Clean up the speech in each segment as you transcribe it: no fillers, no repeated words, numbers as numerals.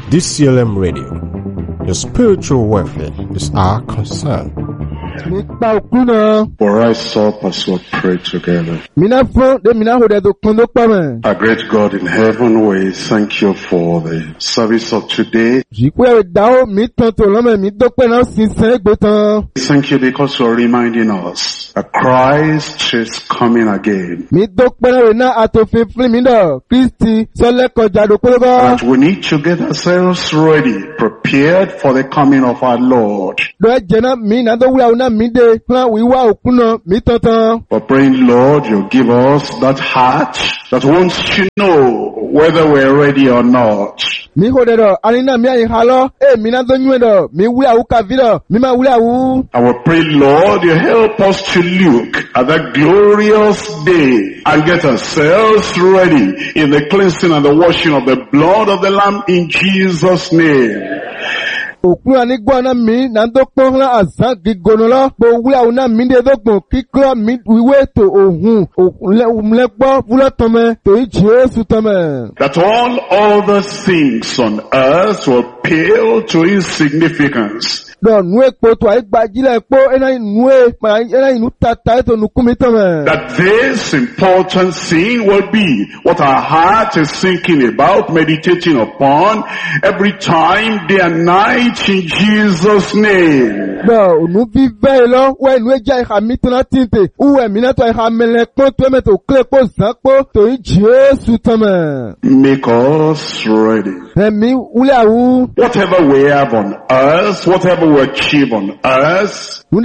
DCLM Radio. Your spiritual welfare is our concern. For rise up as we pray together. Our great God in heaven, we thank you for the service of today. Thank you because you're reminding us that Christ is coming again. That we need to get ourselves ready, prepared for the coming of our Lord. We're praying, Lord, you give us that heart that wants to know whether we're ready or not. And we pray, Lord, you help us to look at that glorious day and get ourselves ready in the cleansing and the washing of the blood of the Lamb in Jesus' name. That all other things on earth will pale to insignificance. That this important thing will be what our heart is thinking about, meditating upon every time, day and night, in Jesus' name. Make us ready. Whatever we have on earth, whatever we achieve on earth, if we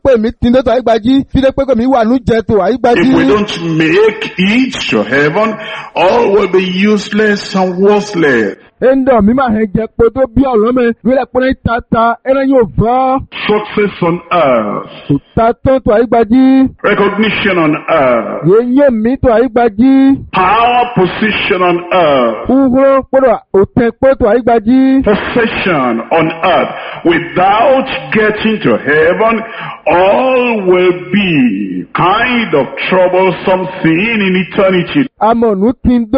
don't make it to heaven, all will be useless and worthless. Success on earth, recognition on earth, power, position on earth, possession on earth. Without getting to heaven, all will be kind of troublesome thing in eternity. Therefore,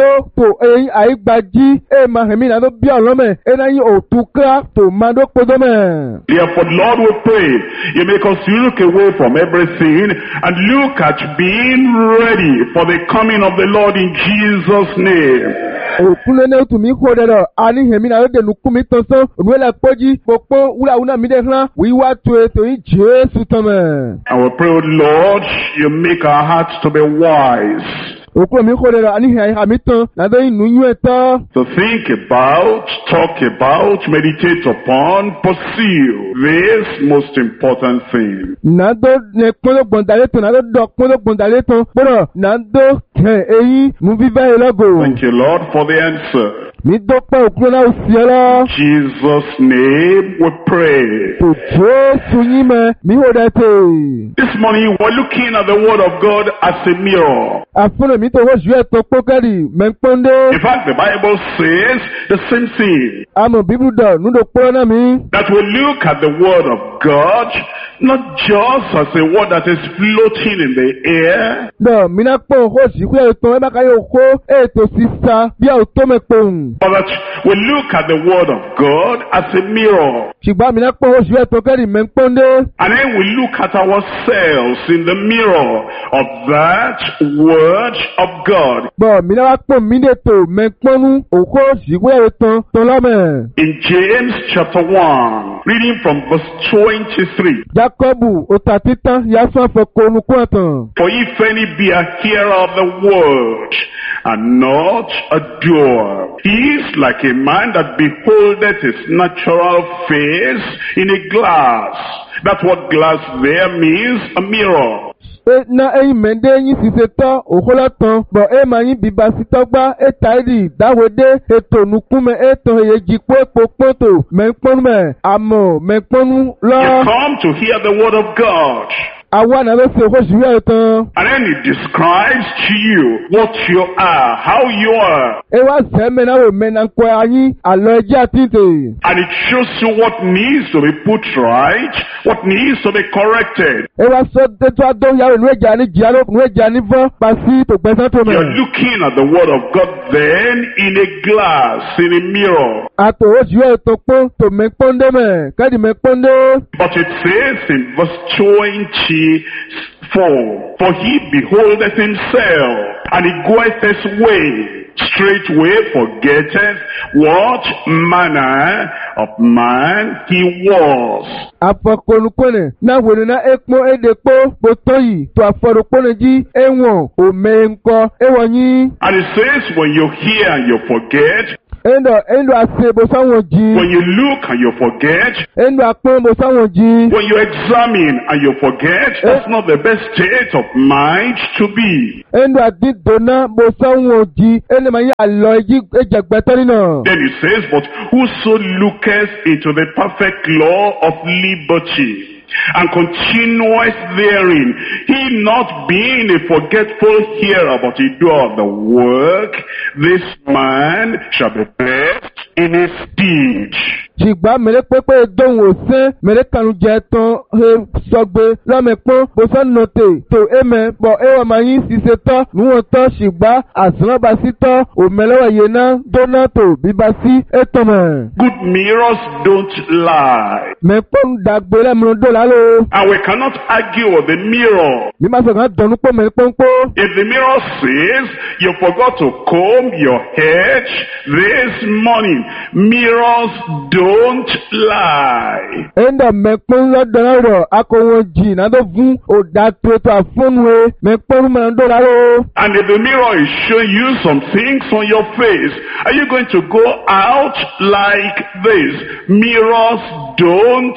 Lord, we pray you make us look away from everything and look at being ready for the coming of the Lord in Jesus' name. And we pray, Lord, you make our hearts to be wise. To think about, talk about, meditate upon, pursue this most important thing. Thank you, Lord, for the answer. In Jesus' name we pray. This morning we're looking at the Word of God as a mirror. In fact, the Bible says the same thing. That we look at the Word of God not just as a word that is floating in the air, but that we look at the Word of God as a mirror. And then we look at ourselves in the mirror of that Word of God. In James chapter 1, reading from verse 23. For if any be a hearer of the word, and not a doer, he is like a man that beholdeth his natural face in a glass. That's what glass there means, a mirror. You come to hear the word of God. Àwa na be se ko juwe tan. And then it describes to you what you are, how you are. E wa se me na we me na ko ayin alo eje atinte. And it shows you what needs to be put right, what needs to be corrected. E wa so de to adon ya nu eja ni jialo nu eja ni fo pasi to gbesan to me. You're looking at the word of God then in a glass, in a mirror. Ato o juwe to pon to me ponde me, kadi me ponde. But it says in verse 24, for he beholdeth himself, and he goeth his way, straightway forgetteth what manner of man he was. Afokonukone na wenu na ekpo edepo botoyi to aforokone ji enwon o me nko ewonyi. And it says when you hear and you forget, Endo ase bo sawon ji. when you look and you forget, Endo apon bo sawon ji. when you examine and you forget, that's not the best state of mind to be. Endo adidona bo sawon ji. Ene ma yi alo ji ejagbetani na. Then it says, but whoso looketh into the perfect law of liberty, and continueth therein, he not being a forgetful hearer, but a doer of the work, this man shall be blessed in his deed. Jigba mere pepe don ose mere kanu je ton he sogbe lamepon bo san note to eme bo ewa mayin sise to nuwon to jigba asran ba si to o melewa yena donato bibasi etome. Good mirrors don't lie. Me pon dagbe le mu do lalo. And we cannot argue with the mirror. Mi ma so kan donu po me ponpo. If the mirror says you forgot to comb your head this morning, mirrors don't lie. Enda me pon lo donaro akowon ji na do fun o da to afunwe me pon me do lalo. And if the mirror is showing you some things on your face, are you going to go out like this? Mirrors don't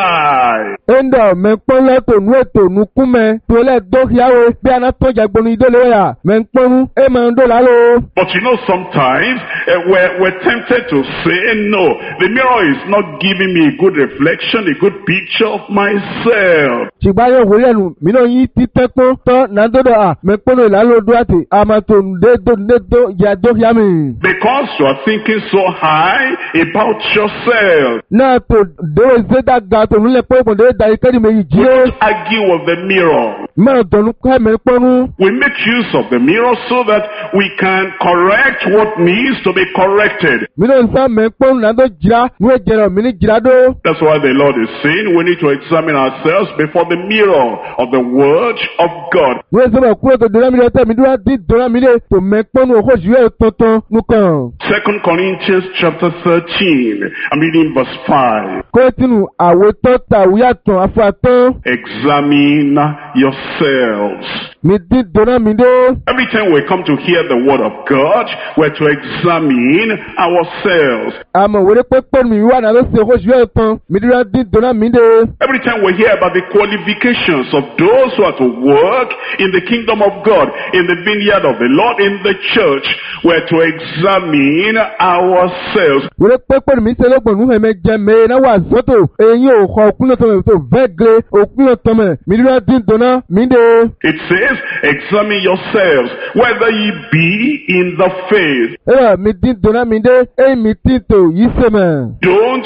lie. Enda me pon lo to nu eto nu kume to le do hiawe bi ana to jagbonu idole ya me pon e me do lalo. But you know, sometimes we're tempted to say, no, the mirror is not giving me a good reflection, a good picture of myself. Chibayo wulenu mino yi titekpo to na dodo a me pon lalo do ati amato ndedo ya do hiami. Because you are thinking so high about yourself. Na to do zeda ga to nle po mo de da ikedi me We yije. don't argue with the mirror. Ma donu ka me ponu. We make use of the mirror so that we can correct what needs to be corrected. Mino nsa me ponu na do jira nu ejero mi ni jira do. That's why the Lord is saying we need to examine ourselves before the mirror of the Word of God. We so ba kuro to do mi do te mi do di do mi le to me ponu o ko juwe tonton nu kan. 2 Corinthians chapter 13, I'm reading verse 5. Ko tinu awe to ta wi aton afatan. Examine yourselves. Mi di do na mi do. Every time we come to hear the Word of God, we're to examine ourselves. Amo wele pe ponu mi wa na lo se ko juwe ton. Mi do di do na mi de. Every time we hear about the qualifications of those who are to work in the kingdom of God, in the vineyard of the Lord, in the church, we're to examine ourselves. Wele pe ponu mi se lo gbonu he me je me na wa zoto. Eyin o ko kunle to me to vegle o kunle to me. Mi do di do na mi de. It says, examine yourselves, whether ye be in the faith. Mi di do na mi de. E mi ti to yi se me. Don't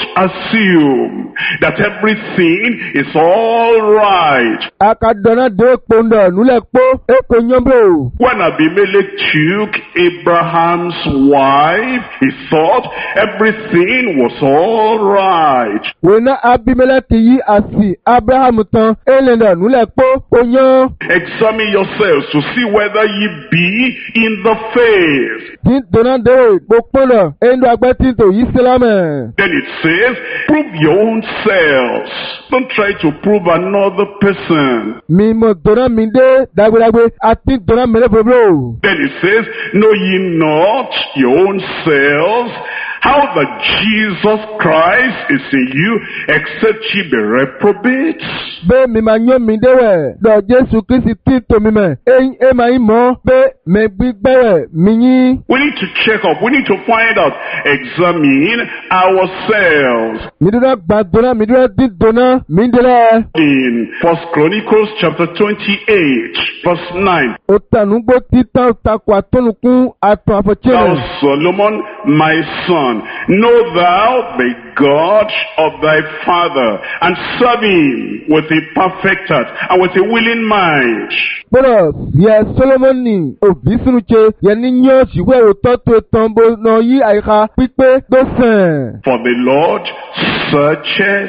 assume that everything is all right. Akadona de pondo nule po e ko nyombo. When Abimelech took Abraham's wife, he thought everything was all right. Wena Abimelech yi asi Abraham tan elenda nule po onyo. Examine yourselves to see whether ye be in the faith. Di dona de popono endo agbati to yi selame. Then it says, prove your own selves. Don't try to prove another person. Mi mo dona mi de dagbe ati dona mele bro. Then it says, know ye not your own selves, how that Jesus Christ is in you, except ye be reprobates. Bẹ́ẹ̀ mi máa yán mi déwẹ̀ lọ Jésù Kristi tí tòmí mẹ̀. Eyín ẹ máa ń mọ̀ bẹ́ẹ̀ mi gbígbẹ́rẹ̀ mi yín. We need to check up. We need to find out, examine ourselves. Mi dúró gbàdúrà, mi dúró dídùnà, mi dúró. In 1 Chronicles chapter 28, verse 9. Ó tànúgbó títàn takò àtọ́nukún àtọ̀ àfọ̀chẹ́rẹ̀. Thou Solomon, my son, know thou the God of thy father, and serve him with a perfect heart and with a willing mind. Gbọ́dọ̀ yẹ Solomoni òbí sínú ṣe yẹ ní yán ṣìwé òótọ́ tó tán bó náà yí àyíká pípé gbèsè. For the Lord searches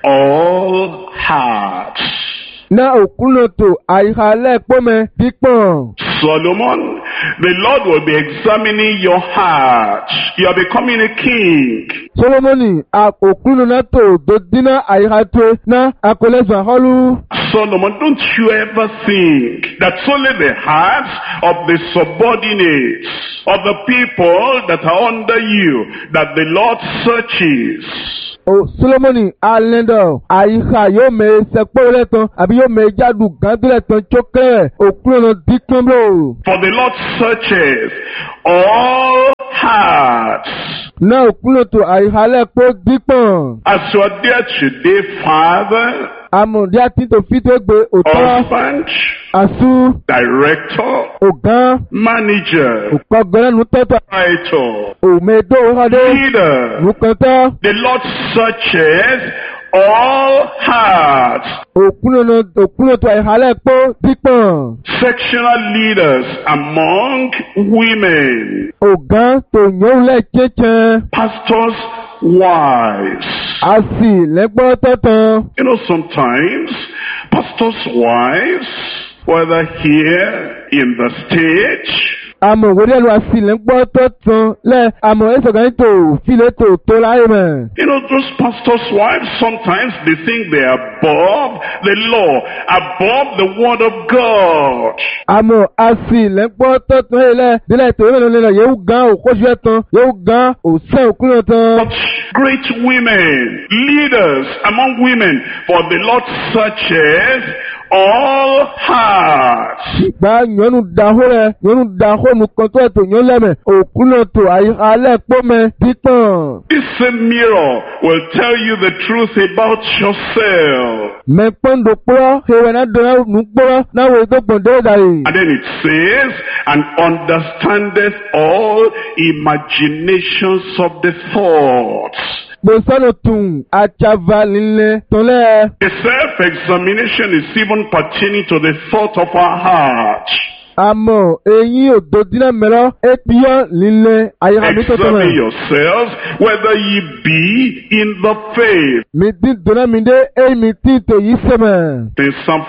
all hearts. Na òkúlòtò àyíká lẹ́ẹ̀pọ́mẹ dípọ̀n. Solomon, the Lord will be examining your heart. You are becoming a king. Solomoni òkúlòtò dòdínà àyíká tó ná àkọlẹ́sàn họ́lú. Solomon, don't you ever think that only the hearts of the subordinates, of the people that are under you, that the Lord searches. Solomoni alẹ́ndọ̀ àyíká yóò mẹ sẹ́pọ̀ lẹ́tàn àbí yóò mẹ jáde gàdú lẹ́tàn tsókè òkúlòtò dípọ̀n. For the Lord searches all hearts. Na òkúlòtò àyíká lẹ́pọ̀ dípọ̀n. As you are there today, Father, Àmọ̀dé àti tòfítò gbé òtọ́. husband, Àsú. director, Ògán. manager, Òkọ̀gbẹ́rẹ́ nu tọ́tọ̀. writer, Òmèdó ọ̀hádé. leader. Nùkọ̀tọ́. The Lord searches all hearts. Òkúlòtò àyíká pọ̀ dípọ̀n. Sectional leaders among women, Ògán tó yóò lẹ̀ kéèké. pastors' wives. Àsì lẹ́gbọ́ tọ́tàn. You know, sometimes pastors' wives, whether here in the stage, Àmọ̀ òwúrẹ́ lu àsì lẹ́gbọ́ tọ́tàn lẹ́ àmọ̀ ẹ̀sọ̀gán tó fílẹ̀ tó láyé mẹ́. you know, those pastors' wives, sometimes they think they are above the law, above the word of God. Àmọ̀ àsì lẹ́gbọ́ tọ́tàn yìí lẹ́ dílẹ̀ tó yẹ́ lọ́lẹ́ yóò gán òkóṣù ẹ̀tàn yóò gán òsẹ́ òkúlòtàn. But great women, leaders among women, for the Lord searches all hearts. Gba nyɔnu dahó nukɔn tó ẹ̀tọ́ nyɔ lẹ́mẹ̀ òkúlòtò àyíká lẹ́pọ̀ mẹ́ dípọ̀n. This same mirror will tell you the truth about yourself. Mẹ́pọ́ndò kpọ́ hewẹ́ náà dọ̀nà nukpọ́ náà wòye tó gbọ̀n dé dàrí. And then it says, and understandeth all imaginations of the thoughts. Gbèsòlò tún àtsàvà lílẹ̀ tọ́lẹ̀. The self-examination is even pertaining to the thought of our heart. Àmọ̀ eyín òdòdínà mẹ́rọ èpìyàn lílẹ̀ àyíká mi tó tọ́ Examine mẹ́. yourselves whether ye be in the faith. Mi dín dùnà mi dé èyí mi tí tò yí sẹ́mẹ̀. In Psalm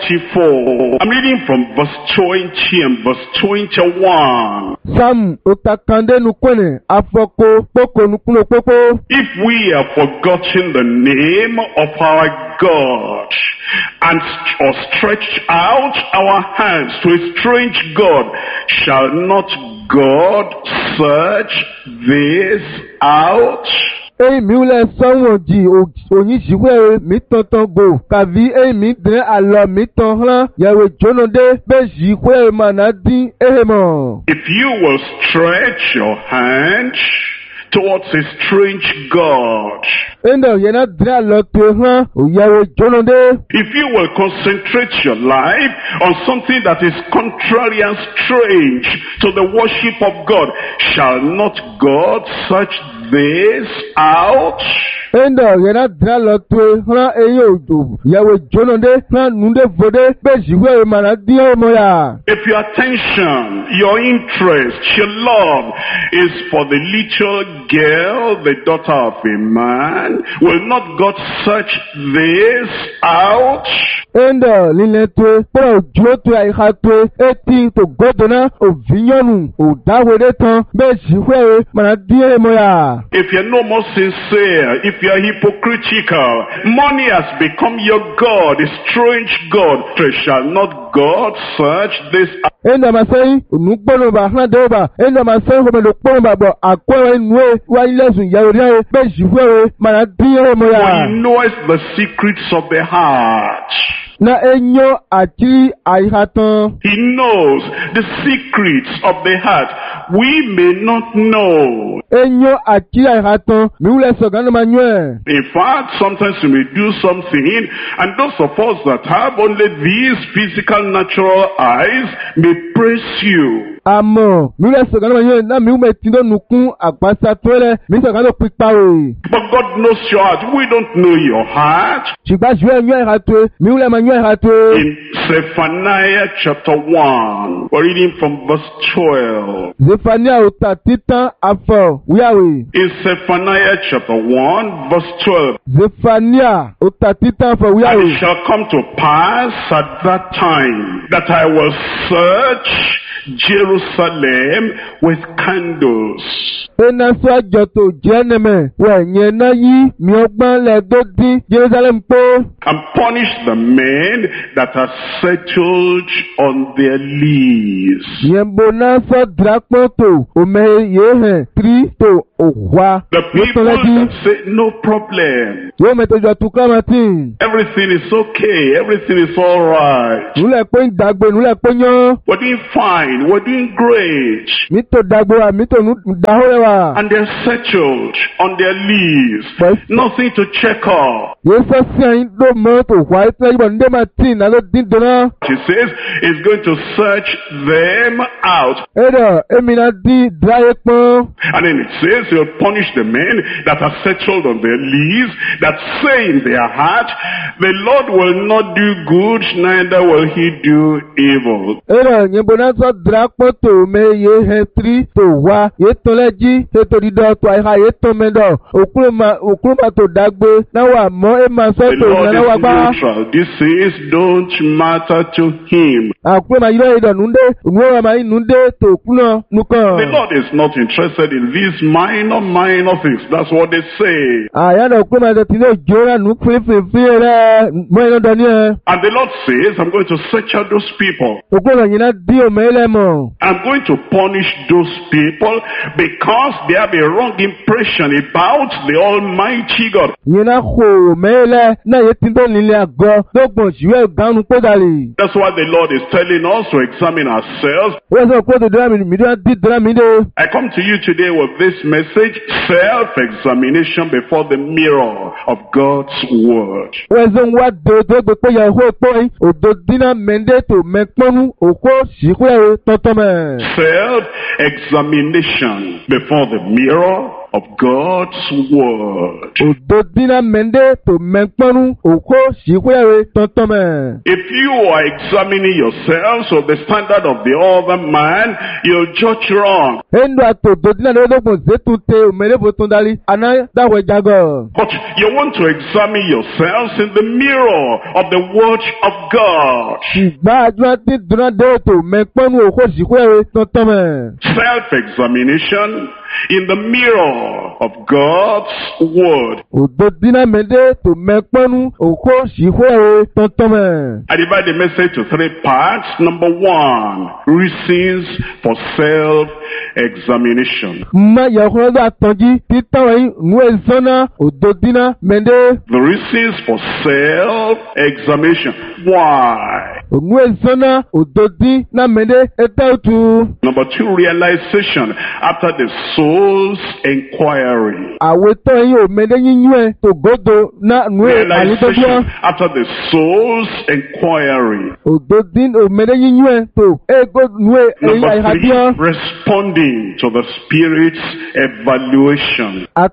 44, I'm reading from verse 20 and verse 21. Sáàmù òtàkàndé nukọ́nẹ̀ àfọ̀kọ́ kpókò nukulo kpókó. If we have forgotten the name of our God and or stretched out our hands to a strange God, shall not God search this out? Èyí mi wúlẹ̀ sọ́wọ́n jì òyìnṣìwé mi tọ̀tàn gò kàví èyí mi dín àlọ́ mi tàn hàn yẹ̀wò jónodé bẹ́ẹ̀ yìí wé màná dín èèmọ̀. If you will stretch your hand towards a strange God, Ẹ̀ndọ̀ yẹn náà dín àlọ́ tó hàn yẹ̀wò jónodé. if you will concentrate your life on something that is contrary and strange to the worship of God, shall not God search this out? Ẹ̀ndọ̀ yẹn náà dín àlọ́ tó hàn èyí òjò yẹ̀wò jónodé hàn nùdé fòdé bẹ́ẹ̀ yìí wé màná dín èèmọ̀ yà. If your attention, your interest, your love is for the little girl, the daughter of a man, will not God search this out? Ẹ̀ndọ̀ lílẹ̀ tó pẹ̀lú òjò tó àyíká tó etí tó gbọ́dọ̀ náà òvíyànnu òdáwédé tán bẹ́ẹ̀ yìí wé màná dín èèmọ̀ yà. If you're no more sincere, if you are hypocritical, money has become your God, a strange God. Shall not God search this out? Enda masai unukpono ba hna deba enda masai ho melo kpono ba bo akwa nwe wa ilesun ya ori aye be jifwe mana diye mo ya. He knows the secrets of the heart. Na enyo ati aihatan. He knows the secrets of the heart. We may not know. Enyo ati aihatan mi ule so ganu manwe. In fact, sometimes you may do something, and those of us that have only these physical natural eyes may praise you. Amo mi ule so ganu manwe na mi ume tindo nukun apasa tole mi so ganu pipa we. But God knows your heart. We don't know your heart. Chigba jwe enyo aihatan mi ule manwe in Zephaniah chapter 1, we're reading from verse 12. Zephaniah utatitan afọ wiyawe. In Zephaniah chapter 1, verse 12. Zephaniah utatitan afọ wiyawe. And it shall come to pass at that time that I will search Jerusalem with candles. Ena so ajoto jeneme wenye na yi mi ogban le dodi Jerusalem po. And punish the men that are settled on their lees. Yembo na so drapoto ome yehe Kristo ohwa. The people that say no problem. Yo meto jo tukamati. Everything is okay. Everything is all right. Nule po ndagbe nule po nyo. We're doing fine. We're doing great. Mito dagbo mito dahorewa. And they're settled on their leaves. Nothing to check off. He says he's going to search them out. And then it says he'll punish the men that are settled on their leaves, that say in their heart, the Lord will not do good, neither will he do evil. The Lord is neutral. This says don't matter to him. The Lord is not interested in these minor things. That's what they say. And the Lord says, I'm going to search out those people. I'm going to punish those people because they have a wrong impression about the Almighty God. That's why the Lord is telling us to examine ourselves. I come to you today with this message, self-examination before the mirror of God's Word. Self-examination before the mirror of God's Word. If you are examining yourselves with the standard of the other man, you'll judge wrong. But you want to examine yourselves in the mirror of the Word of God. Self-examination in the mirror of God's Word. I divide the message to 3 parts. Number 1, reasons for self-examination. The reasons for self-examination. Why? Number 2, realization after the soul's inquiry. Realization after the soul's inquiry. Number 3, responding to the Spirit's evaluation. I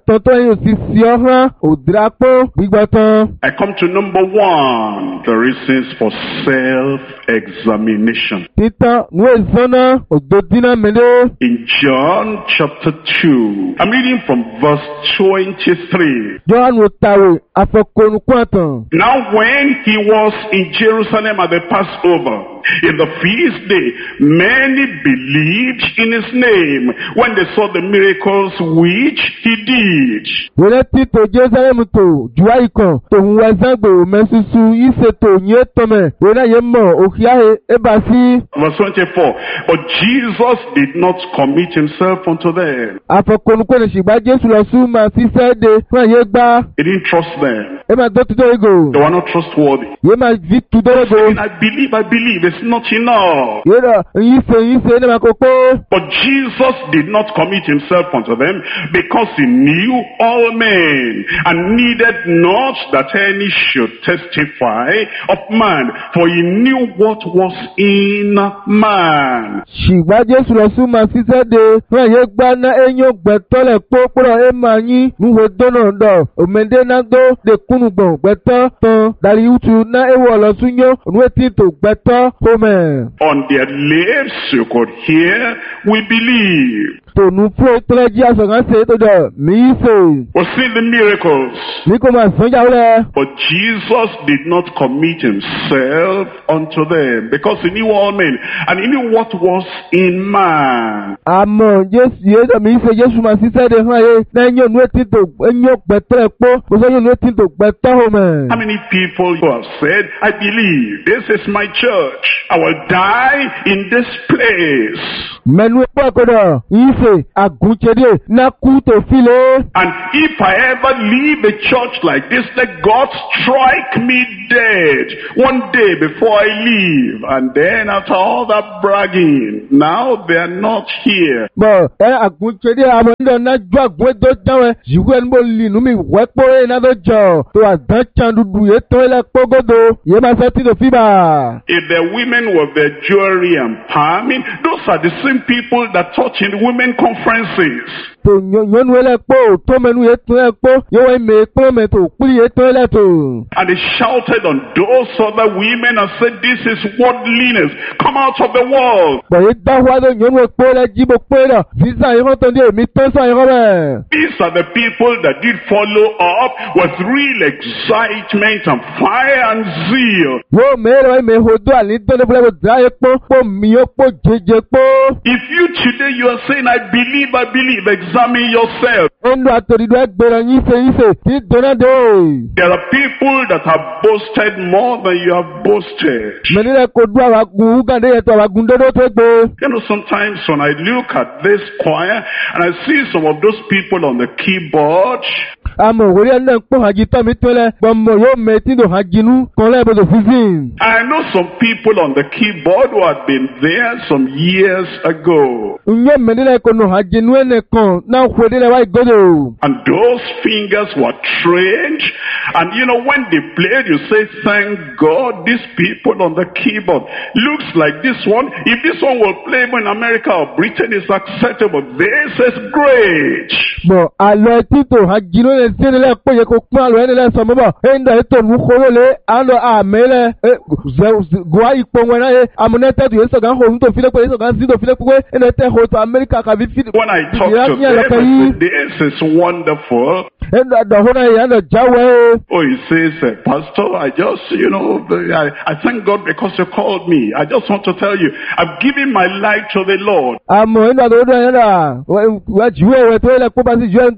come to number 1, the reasons for self-examination. In John chapter 2, I'm reading from verse 23. Afọ̀kọ̀nùkwàtàn. Now when he was in Jerusalem at the Passover, in the feast day, many believed in his name when they saw the miracles which he did. Wẹ́rẹ́ tí tò Jerusalem tò jùwá ikàn tòun wá zágbò mẹ́sùsù ìṣètò yẹn tọ́mẹ̀ wẹ́rẹ́ yẹn mọ̀ òkìáhe ẹ̀bà sí. Verse 24, but Jesus did not commit himself unto them. Afọ̀kọ̀nùkwàtàn ṣùgbọ́n Jésù lọ sún máa fi sẹ́ẹ̀dẹ̀ fún àyè gbá. He didn't trust them. Ẹ máa dọ́ tutọ́ ego. They were not trustworthy. Yé máa fi tutọ́ ego. Saying, I believe, it's not enough. Yé rọ̀ yín ṣe ní ma kó pé. But Jesus did not commit himself unto them because he knew all men and needed not that any should testify of man, for he knew what was in man. Ṣùgbọ́n Jésù lọ sún máa fi sẹ́ẹ̀dẹ̀ fún àyè gbá ná ẹ̀yìn gbẹ̀tọ́lẹ̀ pópórọ̀ ẹ̀ máa yín núwo dọ́nà dọ̀ òmèdè náà dó de kúnnùgbọ̀n gbẹ̀tọ́ tán dàrí utu ná ẹ̀wọ̀ lọ́sùn yó ònúwé tí tò gbẹ̀tọ́ hómẹ̀. On their lips you could hear, we believe. Tònú fún ìtọ́lẹ́jì àṣọ̀gán ṣe tó dọ̀ mí ṣe. We see the miracles. Ní kò máa sàn jáwé rẹ̀. But Jesus did not commit himself unto them because he knew all men and he knew what was in man. Àmọ́ Jésù yé dàmí ṣe Jésù máa ṣiṣẹ́ de hàn yé lẹ́yìn ònúwé tí tò ẹ̀yìn gbẹ̀tọ́ ẹ̀ pọ́ bọ́sọ̀ yóò ònúwé tí tò gbẹ̀tọ́ hómẹ̀. How many people who have said, I believe, this is my church, I will die in this place. Mẹ́nu ẹ̀pọ̀ ẹ̀kọ́dọ̀ yìí ṣe àgùnṣedé náà kú tó file. And if I ever leave a church like this, let God strike me dead one day before I leave. And then after all that bragging, now they are not here. Bọ̀ ẹ àgùnṣedé àwọn ẹ̀ńdọ̀ náà jọ àgùn ẹ̀dọ́ dáwẹ̀ yìí ẹni bó lì nù mí wẹ́pọ̀ ẹ̀ náà tó jọ tó àdán can dúdú yẹ tó ilẹ̀ kpọ́gọ́dọ̀ yẹ máa fẹ́ tí tó fi bà. If the women with their jewelry and palming, those are the same people that taught in women conferences. Tó nyɔnu ẹlẹ́ kpọ́ tó mẹ́nu yẹ tó ẹ kpọ́ yẹ wọ́n mẹ́ kpọ́ mẹ́ tó kpli yẹ tó ẹlẹ́ tó. And they shouted on those other women and said, this is worldliness. Come out of the world. Bọ̀ yẹ dáhùn àdó nyɔnu ẹ̀kpọ́ ẹlẹ́ jíbo kpọ́ ẹ̀dọ̀ sísan yẹ kọ́ tó ní èmi tó sàn yẹ kọ́ bẹ́ẹ̀. These are the people that did follow up with real excitement and fire and zeal. Yóò mẹ́rẹ̀ wọ́n mẹ́ hodó àní dọ́lé fúlẹ́ bó dá yẹ kpọ́ kpọ́ mìíràn kpọ́ jẹjẹ kpọ́. If you today you are saying, I believe, examine yourself. Ẹnu àtòdìdó ẹgbẹ̀rẹ̀ yín ṣe tí dọ́nà dé. There are people that have boasted more than you have boasted. Mẹ́nilẹ̀ kò dún àwọn agun Uganda yẹn tó àwọn agun dọ́dọ́ tó gbé. You know, sometimes when I look at this choir and I see some of those people on the keyboard, Àmọ̀ òwúrẹ́ náà ń pọ̀ hàjì tọ́ mi tó lẹ̀ gbọ̀mọ̀ yóò mẹ́tí tó hàjìnú kan lẹ́ẹ̀bọ̀dọ̀ sísìn. I know some people on the keyboard who had been there some years ago. Ǹyẹ́ mẹ́nilẹ̀ kò nù hàjìnú ẹ̀ nìkan náà wẹ̀dẹ̀lẹ̀ wáyé gọ́dọ̀. And those fingers were trained. And you know, when they played, you say, thank God, these people on the keyboard looks like this one. If this one will play in America or Britain, is acceptable. This is great. Bọ̀ àlọ́ títò hàjìnú ẹ̀ sẹ́nilẹ̀ pọ̀ yẹ kó pọ́n àlọ́ ẹ̀nilẹ̀ sọ̀mọ́ bọ̀ ẹ̀ńdà ètò ìmúkọ́rọ́lẹ̀ àlọ́ àmẹ́lẹ̀ gùwá ipò wọn náà yẹ amúnẹ́tẹ̀dù yẹn sọ̀gá hó tó filẹ̀ pé yẹn sọ̀gá sí tó filẹ̀ pé ẹ̀nẹ́tẹ̀ hó tó Amẹ́ríkà kàbí fídíò. When I talk to them, this is wonderful. Ẹ̀ńdà àdàhó náà yẹn àdà jáwé. Oh, he says, Pastor, I just, I thank God because you called me. I just want to tell you, I've given my life to the Lord. Àmọ́ ẹ̀ńdà àdàhó náà yẹn dà wá jùwé ẹ̀wẹ̀ tó yẹ kó bá sí jùwé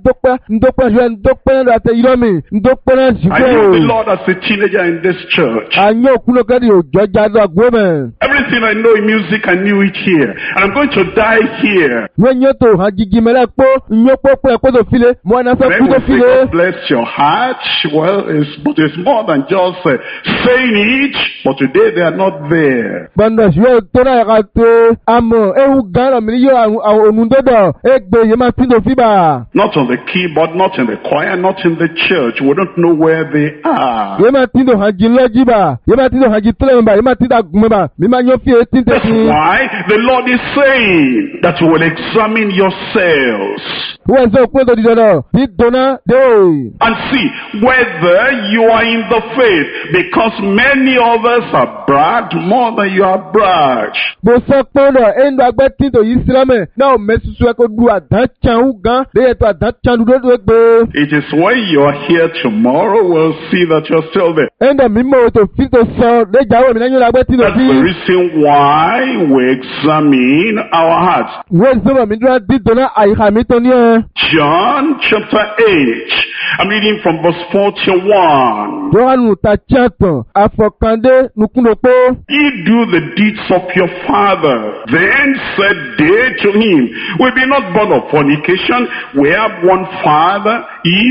ndópẹ́ náà àtẹ yìí lọ́mì ndópẹ́ náà jùwé. I knew the Lord as a teenager in this church. Ànyẹ́ òkúlọ̀ kẹ́ni òjọ́jà lọ àgbọ̀mẹ̀. Everything I know in music, I knew it here. And I'm going to die here. Wọ́n yẹ tó hàjìjì mẹ́lẹ̀ pọ́ nyọ́ pọ́pọ́ ẹ̀kọ́ tó file mọ́ ẹ̀nà sọ kú tó file. God bless your heart. Well, it's more than just saying it, but today they are not there. Bọ̀dọ̀ ṣùgbọ́n tó náà yẹ ká tó àmọ́ ewu gan-an mi yóò àwọn ònùdọ́dọ̀ ẹgbẹ́ yẹn máa tí tó fi bà. Not on the keyboard, not in the choir, not in the church. We don't know where they are. Yẹn máa tí tó hàjì lọ́jì bà, yẹn máa tí tó hàjì tó lẹ́nu bà, yẹn máa tí tó àgùnmẹ́ bà, mi máa yọ fi etí tẹ̀ That's sí. why the Lord is saying that you will examine yourselves. Wọ́n sọ pé tó di dandan bí dọ́nà dé. and see whether you are in the faith, because many others have bragged more than you have bragged. Bó sọ pé náà ẹnu agbẹ́ tí tò yí sílámẹ̀ náà mẹ́sùsù ẹ̀kọ́ du àdán tsanwó gan léyẹ̀ tó àdán tsandu lódò gbé. It is when you are here tomorrow we'll see that you're still there. Ẹnda mímọ́ tó fi tó sọ léjà wọ̀ mí náà yóò agbẹ́ tí tò That's sí. the reason why we examine our hearts. Wọ́n sọ̀rọ̀ mi dúró dídò náà àyíká mi tó ní ẹ. John chapter 8. I'm reading from verse 41. Jọ́hánù ta tíyàtàn àfọ̀kàndé nùkúndò pé. Ye do the deeds of your father. Then said they to him, we be not born of fornication. We have one Father,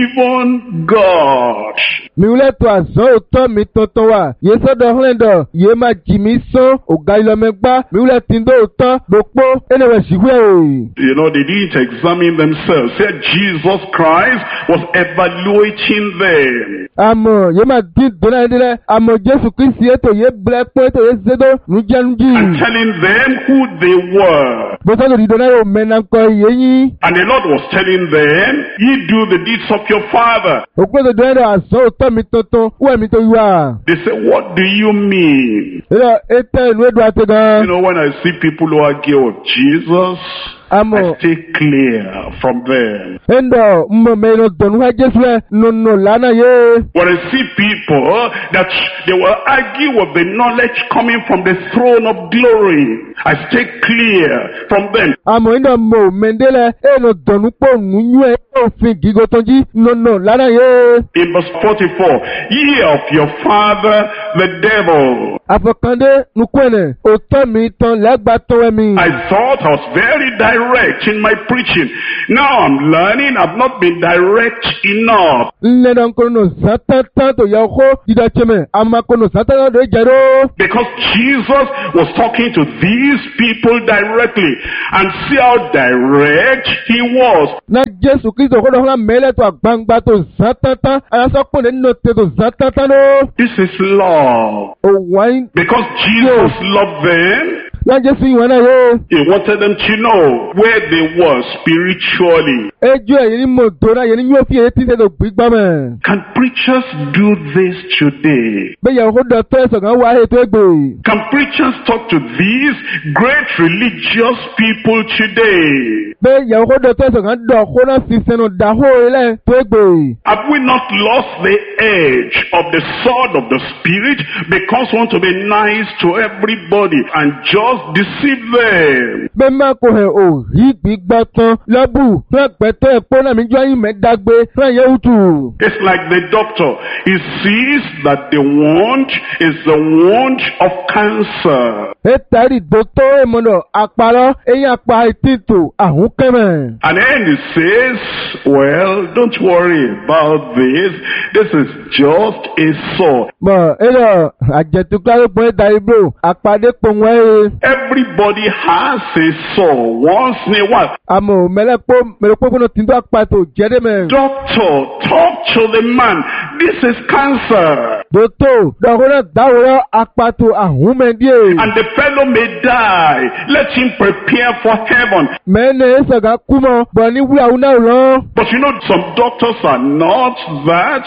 even God. Mi wúlẹ̀ tó àzọ́ òótọ́ mi tuntun wà. Yé sọ́dọ̀ húnlẹ̀dọ̀, yé máa jì mí sán, ògá ìlọ́mẹgbá. Mi wúlẹ̀ tí ń dó òótọ́, lòpó, ẹnìwẹ̀ ṣìwé. You know, they didn't examine themselves. Said Jesus Christ was evaluating them. Àmọ̀ yé máa dín dọ́nà ẹ̀dínlẹ̀. Àmọ̀ Jésù Kristi ètò yé bilẹ̀ pé ètò yé zédó nùjẹ́nujì. And telling them who they were. Bó sọ́dọ̀ dídọ́ náà yóò mẹ́nà kọ iye yín. And the Lord was telling them, ye do the deeds of your father. Òkú ètò dọ́nà ẹ̀dọ̀ àzọ́ òótọ́ mi tuntun, wọ́n mi tó yíwá. They say, what do you mean? Ẹ̀rọ ètò ìlú èdò àti gan. You know, when I see people who argue with Jesus, Àmọ̀ I stay clear from them. ẹ̀ndọ̀ mbọ̀ mẹ́rin dọ̀nù wá Jésù rẹ̀ nùnù lánàá yé. When I see people that they will argue with the knowledge coming from the throne of glory, I stay clear from them. Àmọ̀ ẹ̀ndọ̀ mbọ̀ mẹ́ndẹ́lẹ̀ ẹ̀nà dọ̀nù pọ̀ nùnyú ẹ̀ òfin gígó tó jí nùnù lánàá yé. In verse 44, ye of your father the devil. Àfọ̀kàndé nùkúẹ̀nẹ̀ òótọ́ mi tán lẹ́gbàá tó wẹ̀ mi. I thought I was very direct in my preaching. Now I'm learning I've not been direct enough. Nnẹ́dọ̀ nkọ́nù sátátá tó yẹ kó dídá tẹ́mẹ̀ àmàkọ́nù sátátá tó jẹ́rọ́. Because Jesus was talking to these people directly, and see how direct he was. Na Jésù Kristo kọ́ dọ̀hún mẹ́lẹ̀ tó àgbàǹgbà tó sátátá àyàsọ́pọ̀ nínú tẹ̀ tó sátátá ló. This is love. Òwáyé Because Jesus loved them, na Jésù ìwọ̀n náà yé. he wanted them to know where they were spiritually. Ejò ẹ̀yìn ní mo dòrò ẹ̀yìn ní yóò fi èyí tí ń tẹ̀ tó gbígbá mẹ́. Can preachers do this today? Bẹ́ẹ̀ yẹ kó dọ̀tọ́ ẹ̀sọ̀ kan wá ètò ẹgbẹ́. Can preachers talk to these great religious people today? Bẹ́ẹ̀ yẹ kó dọ̀tọ́ ẹ̀sọ̀ kan dọ̀ kó náà fi sẹ́nu dàhó ilẹ̀ tó ẹgbẹ́. Have we not lost the edge of the sword of the Spirit because we want to be nice to everybody and just deceive them? Bẹ́ẹ̀ máa kò hẹ̀ ò rí gbígbá tán lọ́bù fún ẹ̀pẹ́tẹ́ ẹ̀pọ́ náà mi jọ ayé mẹ́dàgbé fún ẹ̀yẹ́ òtù. It's like the doctor. He sees that the wound is the wound of cancer. Ètàrí dòtó èmọ̀nà àpárọ̀ eyín apá ètìtò àhún kẹ́mẹ̀. And then he says, well, don't worry about this. This is just a sore. Bọ̀ ẹ̀rọ àjẹ̀tùkúrẹ́ pọ̀ ẹ̀dá ibò àpàdé pọ̀ wọ́n ẹ̀. Everybody has a sore once in a while. Àmọ̀ mẹ́lẹ́pọ̀ kúnnà tí ń tó àpàtò jẹ́dẹ́ mẹ́. Doctor, talk to the man. This is cancer. Dòtó dọ̀kúnà dáwọ̀rọ̀ àpàtò àhún mẹ́ndíè. And the fellow may die. Let him prepare for heaven. Mẹ́ni ẹ̀sọ̀gá kúmọ̀ bọ̀ ní wúlò àwọn náà lọ. But you know, some doctors are not that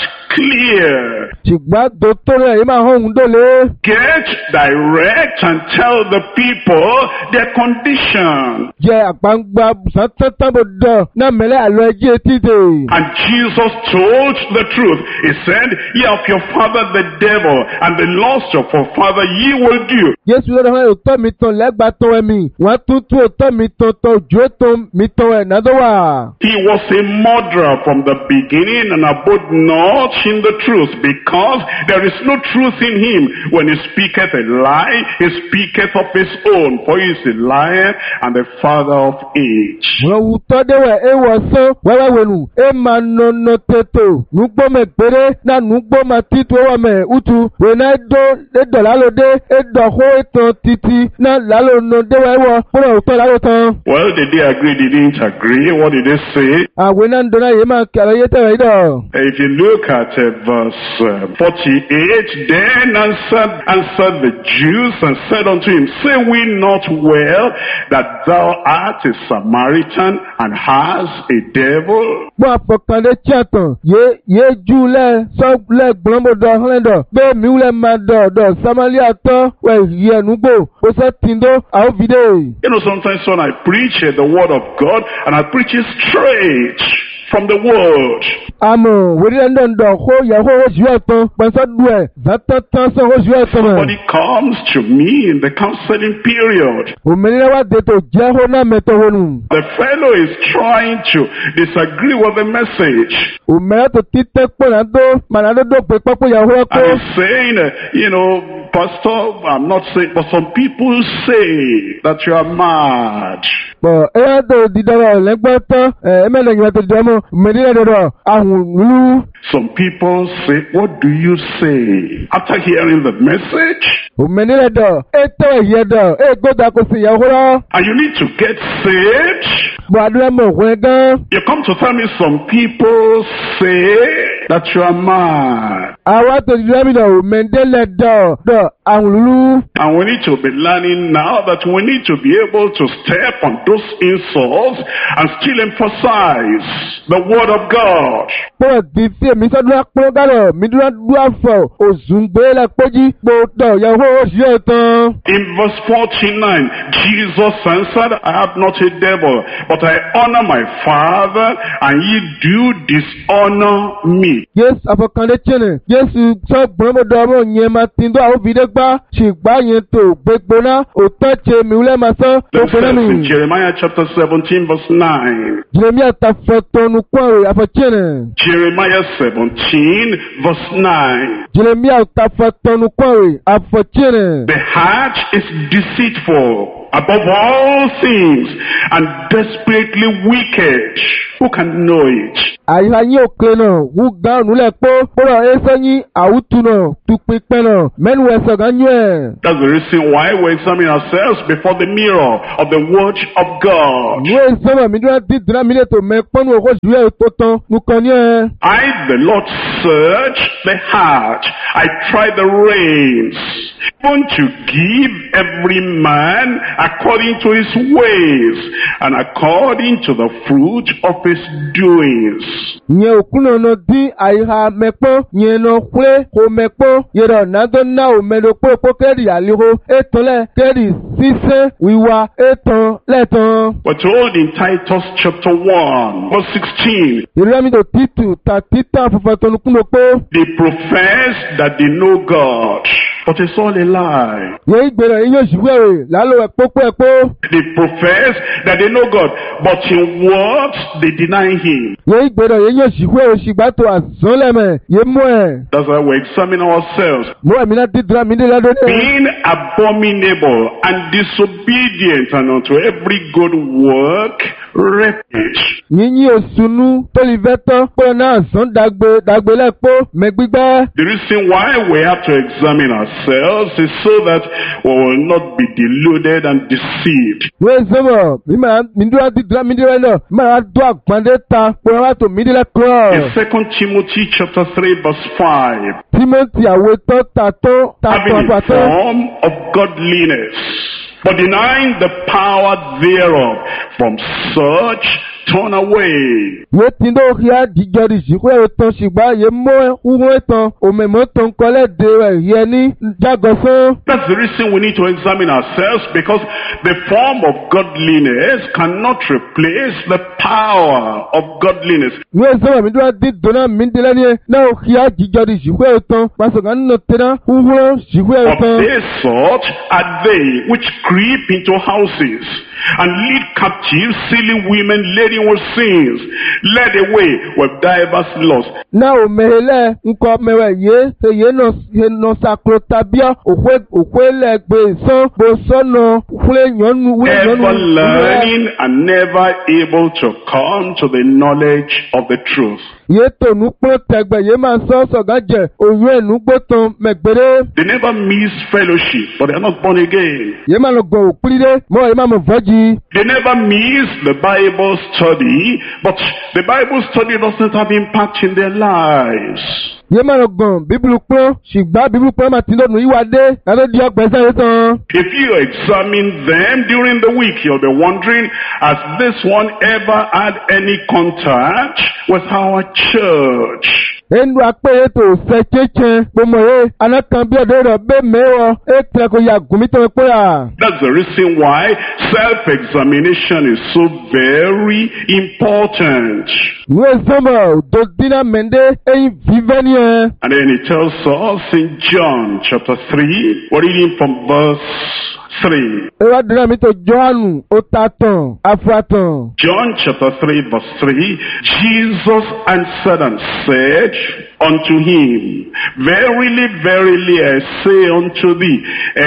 clear. Ṣùgbọ́n dòtó rẹ̀ yìí máa hàn òun dòlé. Get direct and tell the people their condition. Jẹ́ àgbàǹgbà sátátàbọ̀ dọ̀ náà mẹ́lẹ́ àlọ́ ẹjí etí. And Jesus told the truth. He said, ye of your father the devil, and the lust of your father ye will do. Jésù lọ́dọ̀ hàn òótọ́ mi tán lẹ́gbàá tán ẹ̀ mi. Wọ́n tún tún òótọ́ mi tán tán ojú ètò mi tán ẹ̀ náà tó wà. He was a murderer from the beginning and abode not in the truth, because there is no truth in him. When he speaketh a lie, he speaketh of his own, for he is a liar and the father of it. Wọ́n wù tọ́ déwẹ̀ ẹ wọ̀ sán wẹ́wẹ́ wẹ̀nu ẹ máa nọ̀nà tètò nùgbọ́ mẹ́ gbére náà nùgbọ́ máa títú ọwọ́ lọ́mẹ̀ utu wena do edo lálódé edọ̀kó ètò títí náà lálónà déwáwọ̀ kúrò òótọ́ lálótán. Well, did they agree? They didn't agree. What did they say? Àwọn iná ń dọ́nà yìí máa kí àlàyé tẹ̀wé ìdọ̀. If you look at verse 48, then answered the Jews and said unto him, say we not well that thou art a Samaritan and hast a devil? Bọ́ àpọ̀kàndé tíyàtàn yé júlẹ̀ sọ́lẹ̀ gbọ́nbọ̀dọ̀ ọ̀hánlẹ̀dọ̀ bẹ́ẹ̀ mi wúlẹ̀ máa dọ̀ Samaria tọ́ wẹ̀ yẹ̀ núgbò ó sẹ́ tìǹdó àwọn fìdé. You know, sometimes when I preach the word of God and I preach it straight from the word. Àmọ́ wòlíì ndọ̀ndọ̀ kó yàgò oṣù ẹ̀tàn pẹ̀sẹ̀ dùẹ̀ zàtàtàn sọ oṣù ẹ̀tàn. Somebody comes to me in the counseling period. Òmìnira wa dètò jẹ́ hó náà mẹ́tọ̀ wọnú. The fellow is trying to disagree with the message. Òmìnira tó títẹ́ pọ̀nàdó mànàdó pé pápó yàgò ẹ̀kọ́. And he's saying, Pastor, I'm not saying, but some people say that you are mad. Bọ̀ ẹ̀yà tó dídọ̀rọ̀ lẹ́gbẹ́ tán ẹ̀ẹ́mẹ́lẹ̀yìn tó jẹ́ mọ́ òmìnira dọ̀rọ̀ àhùn lú. Some people say, what do you say? After hearing the message, òmìnira dọ̀ ètò ẹ̀yẹ dọ̀ ègbódà kò sí ìyàwó rọ̀. and you need to get saved, Bọ̀ àdúrà mọ̀ òkùnrin gan. you come to tell me some people say that you are mad. Àwa tó dídọ̀rọ̀ mi dọ̀ òmìnira dọ̀ àhùn lú. And we need to be learning now that we need to be able to step on those insults and still emphasize the word of God. Bọ̀ di sí èmi sọ́dún àpò gálọ̀ mi dúró àfọ̀ òzùngbé lẹ́pẹ́jì gbòdọ̀ yàwó oṣù ẹ̀tàn. In verse 49, Jesus answered, I have not a devil, but I honor my Father, and ye do dishonor me. Jésù àfọkàndé tiẹ̀nẹ̀ Jésù sọ gbọ́nbọ̀dọ̀ ọmọ yẹn máa ti dọ́ àwọn fìdí gbá ṣùgbọ́n yẹn tó gbégbóná òtọ́ ṣe mi wúlẹ̀ máa sọ That gbégbóná says mi. in Jeremiah chapter 17 verse 9. Jeremia tafọ̀tọ̀nù kúrò àfọ̀tiẹ̀nẹ̀. Jeremiah 17 verse 9. Jeremia tafọ̀tọ̀nù kúrò àfọ̀tiẹ̀nẹ̀. The heart is deceitful above all things and desperately wicked. Who can know it? Àyíká yín òkè náà wú gan ònúlẹ̀ pé kúrò ẹsẹ̀ yín àwùtú náà tupinpẹ́ náà mẹ́nu ẹ̀sọ̀ gan yín ẹ̀. That's the reason why we examine ourselves before the mirror of the word of God. Ní ìsọ́nà mi dúró dídúrà mi lè tó mẹ́ pọ́nú òkú ìṣúlẹ̀ tó tán nìkan ní ẹ̀. I, the Lord, search the heart. I try the reins, even to give every man according to his ways and according to the fruit of his doings. Ìyẹn òkú náà nọ dín àyíká mẹ́pọ́n yẹn náà kúlé kó mẹ́pọ́n yẹn náà nàdó náà ò mẹ́lò pé kó kẹ́rì àlehó ètò lẹ̀ kẹ́rì sísẹ́ wíwá ètò lẹ́tàn. We're told in Titus chapter 1 verse 16. Ìrẹ́mìtò títù ta títà fúnfẹ́ tó nukú ló pé. They profess that they know God, but it's all a lie. Yẹn ìgbèrè yín yóò ṣùgbọ́n èrè lálọ́ ẹ̀ pópó ẹ̀ pé. They profess that they know God, but in words they deny Him. Yẹn ìgbèrè yín yóò ṣùgbọ́n èrè ṣùgbọ́n tó àzọ́lẹ̀mẹ̀ yẹn mú ẹ̀. That's why we examine ourselves. Mú ẹ̀mí náà dídúrà mí dé ládọ́ dé. Being abominable and disobedient and unto every good work, refuge. Yínyín òsùnú tó lè fẹ́ tán pé náà sàn dàgbé lẹ́pọ̀ mẹ́gbígbẹ́. The reason why we have to examine ourselves is so that we will not be deluded and deceived. Wọ́n sọ̀rọ̀ mi dúró dídúrà mí dé lẹ́nà máa dún àgbọ̀ndé ta pé wọ́n á tó mí dé lẹ́kọ̀ọ́. In 2 Timothy chapter 3 verse 5. Timothy àwòtọ́ tàtó Having a àpàtó. form of godliness, but denying the power thereof, from such turn away. Yé tí ndó híá jíjọ di ìsìnkú ẹ̀rọ tán ṣùgbọ́n yé mọ́ wúwọ́ tán òmèmọ́ tán kọ́lẹ̀ dé rẹ̀ yẹ ní jágọ̀sán. That's the reason we need to examine ourselves, because the form of godliness cannot replace the power of godliness. Wọ́n sọ̀rọ̀ mi dúró dídùn mi dé lẹ́ni náà híá jíjọ di ìsìnkú ẹ̀rọ tán pàṣẹkàn nínú tẹ́ná wúwọ́ ìsìnkú ẹ̀rọ Of tán. this sort are they which creep into houses and lead captive silly women laden with sins, led away with divers lusts. Na o mehele nko mewe ye no sakrotabia okwele gbe so bo sono kule nyonu Ever learning and never able to come to the knowledge of the truth. Ye to nu pon tegbe ye ma so gaje oyun enu gbotan megbere. They never miss fellowship, but they are not born again. Ye ma lo go opiride mo ye ma mo voji. They never miss the Bible study, but the Bible study doesn't have impact in their lives. Ye ma lo gan Bible pon sigba Bible pon ma tin lonu iwade na lo di ogbese ye tan. If you examine them during the week, you'll be wondering, has this one ever had any contact with our church? Enu ape to se cheche pomo e anakan bi odero be mewo e treko ya gumi to pe ya. That's the reason why self-examination is so very important. We somo do dina mende e viveni e. And then it tells us in John chapter 3, we're reading from verse 3. Ewa dina mi to Johanu o tatan afatan. John chapter 3 verse 3, Jesus answered and said unto him, Verily, verily, I say unto thee,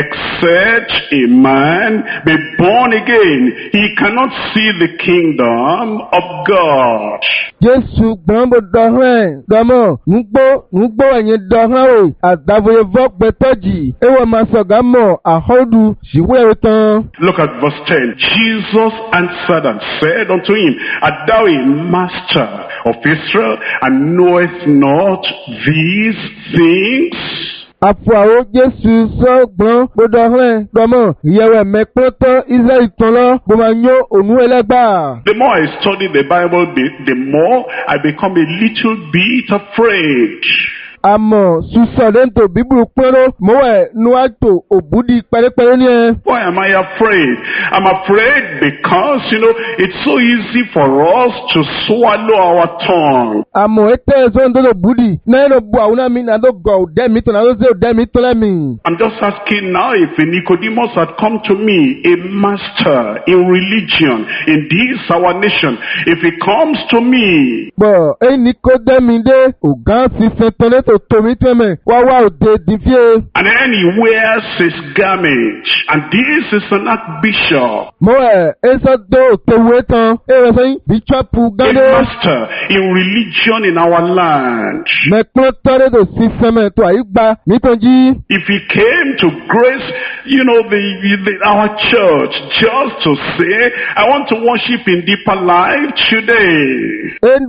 except a man be born again, he cannot see the kingdom of God. Jesu gbambo dohen domo nugbo enyin dohen o adavoye vok betoji ewa masogamo ahodu siwe tan. Look at verse 10. Jesus answered and said unto him, Art thou a master of Israel, and knowest not these things? Afuawo Jesu so gbon bodohen domo yewe mekpoto Israel tan lo bo ma yo onu elegba. The more I study the Bible, the more I become a little bit afraid. Amo susolento Bible pero mowe nuato obudi perepere ni e. Why am I afraid? I'm afraid because, it's so easy for us to swallow our tongue. Amo ete zo ndo budi na no bu awuna mi na do go de mi to na zo de mi to le mi. I'm just asking now if Nicodemus had come to me, a master in religion, in this our nation, if he comes to me. Bo e Nicodemus de o gan fi setole to me teme wa o de divie. And then he wears his garment, and this is an archbishop. Mo eso do to wetan e re sin bishop gade. A master in religion in our land. Me klo tore do system to aigba mitonji. If he came to grace, our church, just to say, I want to worship in deeper life today.